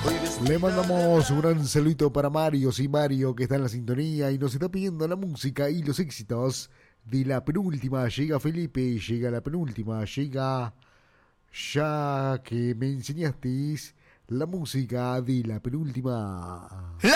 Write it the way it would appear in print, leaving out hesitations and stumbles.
Le mandamos un gran saludito para Mario, sí, Mario, que está en la sintonía y nos está pidiendo la música y los éxitos de la penúltima. Llega Felipe, llega la penúltima, llega ya que me enseñaste la música de la penúltima.